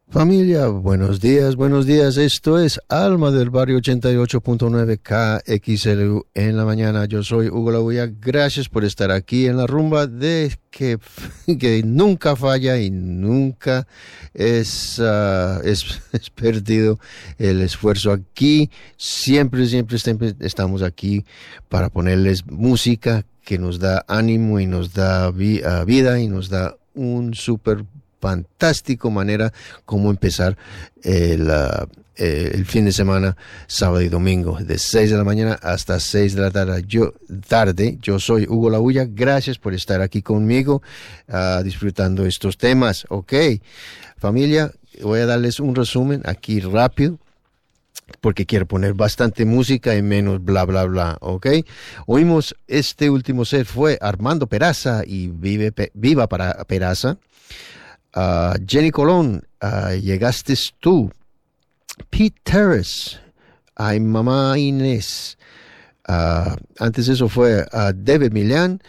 Familia, buenos días, buenos días. Esto es Alma del Barrio 88.9 KXLU en la mañana. Yo soy Hugo Labuya. Gracias por estar aquí en la rumba de que nunca falla y nunca es perdido el esfuerzo aquí. Siempre estamos aquí para ponerles música que nos da ánimo y nos da vida y nos da un súper fantástico manera como empezar el fin de semana, sábado y domingo, de 6 de la mañana hasta 6 de la tarde. Yo soy Hugo Labuya. Gracias por estar aquí conmigo, disfrutando estos temas. Ok, familia, voy a darles un resumen aquí rápido, porque quiero poner bastante música y menos bla, bla, bla, ¿ok? Oímos este último set, fue Armando Peraza y Viva para Peraza. Jenny Colón, Llegaste tú. Pete Terrace, Ay Mamá Inés. Antes eso fue David Millan,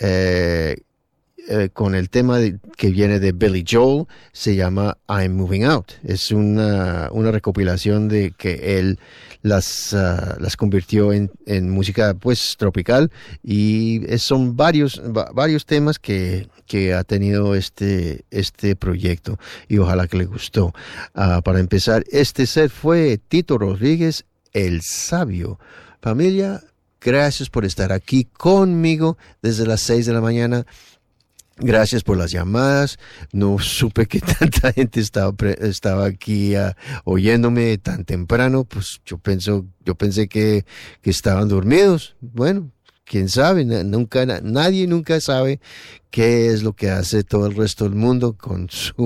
con el tema que viene de Billy Joel, se llama I'm Moving Out. Es una recopilación de que él las convirtió en música pues tropical, y son varios temas que ha tenido este proyecto, y ojalá que le gustó. Para empezar, este set fue Tito Rodríguez, El Sabio. Familia, gracias por estar aquí conmigo desde las 6 de la mañana. Gracias por las llamadas. No supe que tanta gente estaba aquí oyéndome tan temprano. Pues yo pensé que estaban dormidos. Bueno, quién sabe. Nadie nunca sabe qué es lo que hace todo el resto del mundo con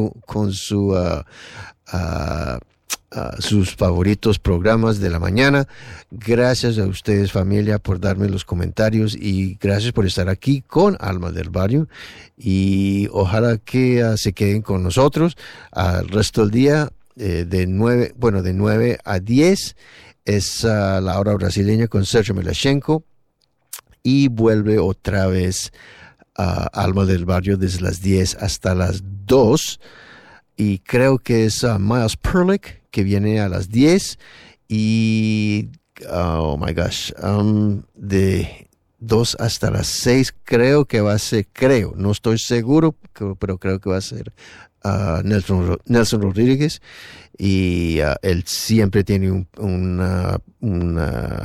sus favoritos programas de la mañana. Gracias a ustedes, familia, por darme los comentarios, y gracias por estar aquí con Alma del Barrio, y ojalá que se queden con nosotros al resto del día. De 9 a 10 es la hora brasileña con Sergio Melashenko, y vuelve otra vez Alma del Barrio desde las 10 hasta las 2. Y creo que es Miles Perlick que viene a las 10, y oh my gosh, de 2 hasta las 6 creo que va a ser, no estoy seguro, pero creo que va a ser Nelson Rodríguez, y él siempre tiene un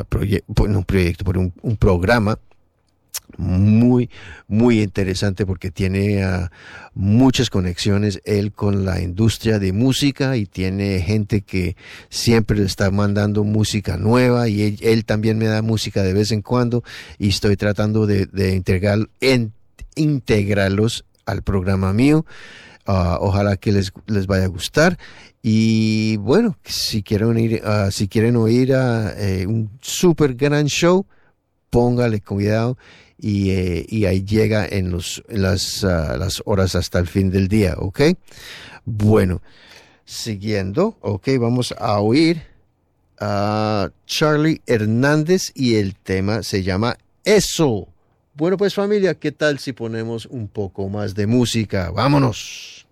programa muy, muy interesante, porque tiene muchas conexiones él con la industria de música, y tiene gente que siempre le está mandando música nueva, y él también me da música de vez en cuando, y estoy tratando de integrarlos al programa mío. Ojalá que les vaya a gustar. Y bueno, si quieren oír un super gran show, póngale cuidado, y ahí llega en las horas hasta el fin del día, ¿ok? Bueno, siguiendo, ¿ok? Vamos a oír a Charlie Hernández, y el tema se llama Eso. Bueno, pues familia, ¿qué tal si ponemos un poco más de música? ¡Vámonos!